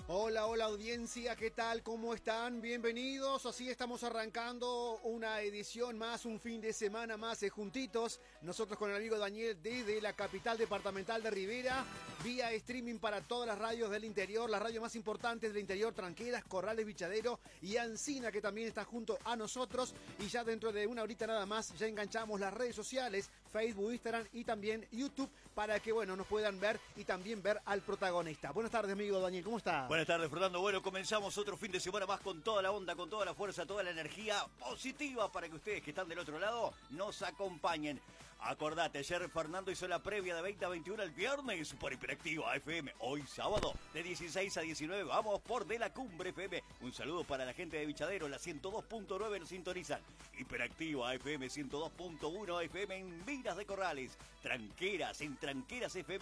Hola, hola audiencia, ¿qué tal? ¿Cómo están? Bienvenidos. Así estamos arrancando una edición más, un fin de semana más juntitos. Nosotros con el amigo Daniel desde la capital departamental de Rivera, vía streaming para todas las radios del interior, las radios más importantes del interior, Tranqueras, Corrales, Vichadero y Ancina, que también está junto a nosotros. Y ya dentro de una horita nada más ya enganchamos las redes sociales, Facebook, Instagram y también YouTube, para que nos puedan ver y también ver al protagonista. Buenas tardes, amigo Daniel, ¿cómo está? Buenas tardes, Fernando. Bueno, comenzamos otro fin de semana más con toda la onda, con toda la fuerza, toda la energía positiva para que ustedes que están del otro lado nos acompañen. Acordate, ayer Fernando hizo la previa de 20 a 21 el viernes por Hiperactiva FM. Hoy sábado de 16 a 19 vamos por De la Cumbre FM. Un saludo para la gente de Vichadero, la 102.9 nos sintonizan. Hiperactiva FM 102.1 FM en Minas de Corrales. Tranqueras en Tranqueras FM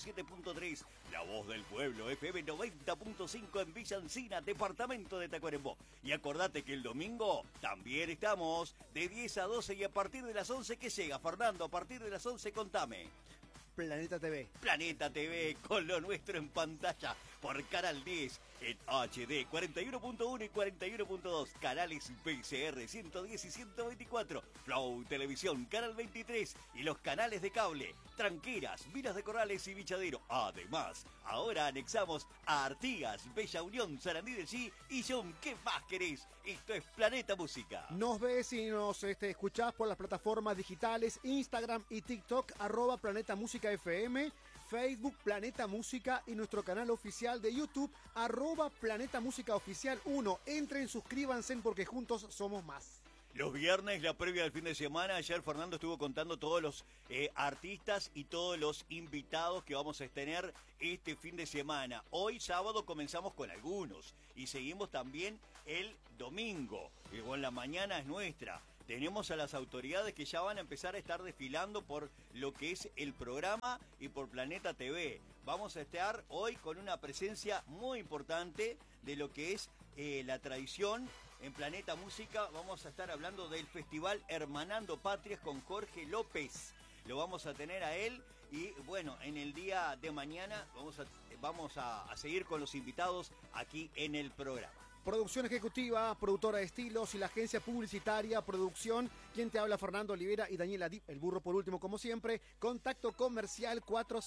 107.3. La Voz del Pueblo FM 90.5 en Villa Ancina, departamento de Tacuarembó. Y acordate que el domingo también estamos de 10 a 12 y a partir de las 11 que llega, Fernando, a partir de las 11 contame. Planeta TV. Planeta TV, con lo nuestro en pantalla por Canal 10 en HD 41.1 y 41.2, canales PCR 110 y 124, Flow Televisión, Canal 23 y los canales de cable, Tranqueras, Minas de Corrales y Vichadero. Además, ahora anexamos a Artigas, Bella Unión, Sarandí del Chi y John. ¿Qué más querés? Esto es Planeta Música. Nos ves y nos escuchás por las plataformas digitales, Instagram y TikTok, @Planeta Música FM, Facebook Planeta Música y nuestro canal oficial de YouTube, @Planeta Música Oficial 1. Entren, suscríbanse porque juntos somos más. Los viernes, la previa del fin de semana. Ayer Fernando estuvo contando todos los artistas y todos los invitados que vamos a tener este fin de semana. Hoy sábado comenzamos con algunos y seguimos también el domingo. En la mañana es nuestra. Tenemos a las autoridades que ya van a empezar a estar desfilando por lo que es el programa y por Planeta TV. Vamos a estar hoy con una presencia muy importante de lo que es la tradición en Planeta Música. Vamos a estar hablando del Festival Hermanando Patrias con Jorge López. Lo vamos a tener a él y en el día de mañana vamos a seguir con los invitados aquí en el programa. Producción ejecutiva, productora de estilos y la agencia publicitaria, producción, quien te habla, Fernando Olivera y Daniel Adip, el burro por último como siempre. Contacto comercial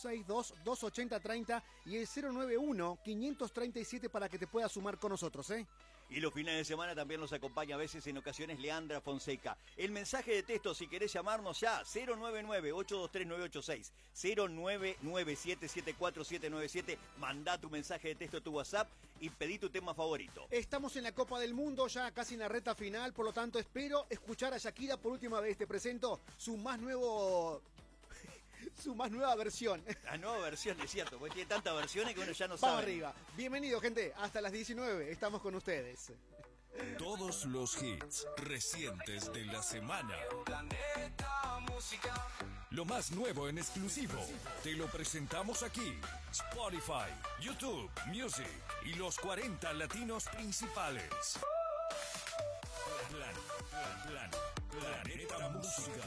462-280-30 y el 091-537 para que te puedas sumar con nosotros, Y los fines de semana también nos acompaña a veces en ocasiones Leandra Fonseca. El mensaje de texto, si querés llamarnos ya, 099-823-986, 099-774-797. Mandá tu mensaje de texto a tu WhatsApp y pedí tu tema favorito. Estamos en la Copa del Mundo, ya casi en la recta final, por lo tanto espero escuchar a Shakira por última vez. Te presento su más nueva versión. La nueva versión, es cierto, porque tiene tantas versiones que uno ya no sabe. Vamos arriba. Bienvenido, gente. Hasta las 19 estamos con ustedes. Todos los hits recientes de la semana. Planeta Música. Lo más nuevo en exclusivo. Te lo presentamos aquí. Spotify, YouTube, Music y los 40 latinos principales. Planeta Música.